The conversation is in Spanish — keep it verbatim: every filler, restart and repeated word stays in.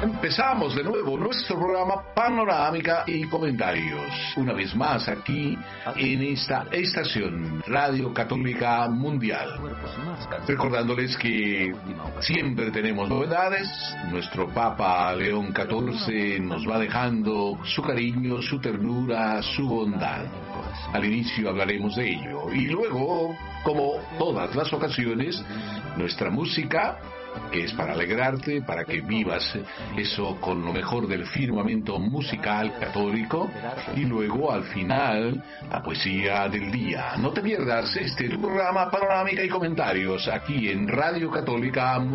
Empezamos de nuevo nuestro programa Panorámica y Comentarios, una vez más aquí en esta estación Radio Católica Mundial. Recordándoles que siempre tenemos novedades, nuestro Papa León catorce nos va dejando su cariño, su ternura, su bondad. Al inicio hablaremos de ello y luego, como todas las ocasiones, nuestra música, que es para alegrarte, para que vivas eso con lo mejor del firmamento musical católico, y luego al final la poesía del día. No te pierdas este tu programa Panorámica y Comentarios aquí en Radio Católica